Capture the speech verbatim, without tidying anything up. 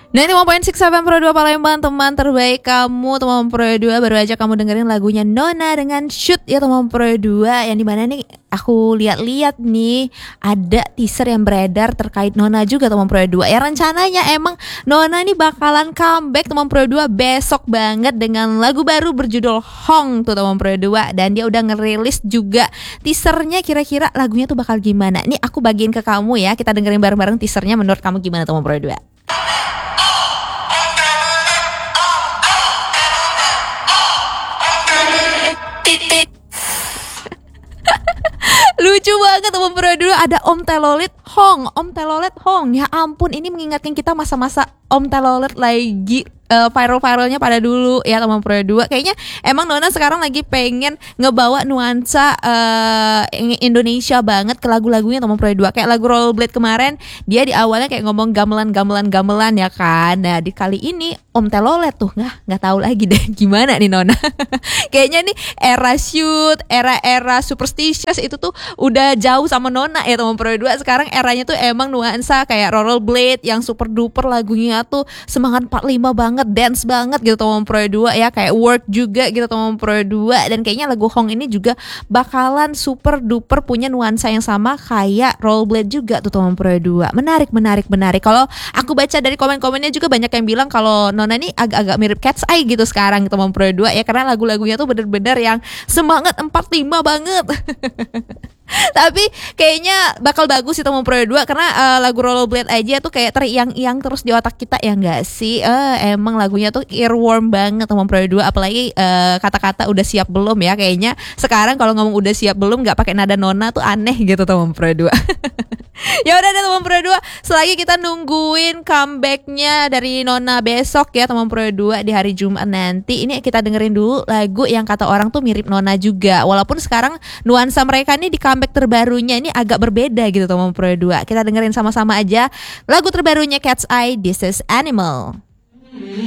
Nah ini sembilan koma enam Pro dua Palembang, teman terbaik kamu. Teman Pro dua baru aja kamu dengerin lagunya Nona dengan Shoot ya teman Pro dua. Yang dimana nih aku lihat-lihat nih ada teaser yang beredar terkait Nona juga teman Pro dua. Ya rencananya emang Nona nih bakalan comeback teman Pro dua besok banget dengan lagu baru berjudul Hong tuh teman Pro dua. Dan dia udah ngerilis juga teasernya, kira-kira lagunya tuh bakal gimana. Nih aku bagiin ke kamu ya, kita dengerin bareng-bareng teasernya. Menurut kamu gimana teman Pro dua? Lucu banget teman Pro dua, ada Om Telolet Hong, Om Telolet Hong. Ya ampun, ini mengingatkan kita masa-masa Om Telolet lagi uh, viral-viralnya pada dulu ya teman Pro dua. Kayaknya emang Nona sekarang lagi pengen ngebawa nuansa uh, Indonesia banget ke lagu-lagunya teman Pro dua. Kayak lagu Rollerblade kemarin, dia di awalnya kayak ngomong gamelan-gamelan-gamelan ya kan. Nah di kali ini Om Telolet tuh nggak nggak tahu lagi deh gimana nih Nona. Kayaknya nih era shoot, era-era superstitious itu tuh udah jauh sama Nona ya teman Pro dua. Sekarang eranya tuh emang nuansa kayak Rollerblade yang super duper, lagunya tuh semangat empat puluh lima banget, dance banget gitu teman Pro dua ya, kayak work juga gitu teman Pro dua. Dan kayaknya lagu Hong ini juga bakalan super duper punya nuansa yang sama kayak Rollerblade juga tuh teman Pro dua. Menarik, menarik, menarik. Kalau aku baca dari komen-komennya juga banyak yang bilang kalau Nona ini agak-agak mirip Cat's Eye gitu sekarang teman Pro dua ya, karena lagu-lagunya tuh bener-bener yang semangat empat puluh lima banget. Tapi kayaknya bakal bagus sih teman Pro dua, karena uh, lagu Rollerblade aja tuh kayak teriang-iang terus di otak kita ya enggak sih? Uh, emang lagunya tuh earworm banget teman Pro dua, apalagi uh, kata-kata udah siap belum ya. Kayaknya sekarang kalau ngomong udah siap belum nggak pakai nada Nona tuh aneh gitu teman Pro dua. Ya udah deh teman Pro dua, selagi kita nungguin comebacknya dari Nona besok ya teman Pro dua di hari Jumat nanti, ini kita dengerin dulu lagu yang kata orang tuh mirip Nona juga. Walaupun sekarang nuansa mereka nih di comeback terbarunya ini agak berbeda gitu teman Pro dua. Kita dengerin sama-sama aja lagu terbarunya Cat's Eye, This Is Animal.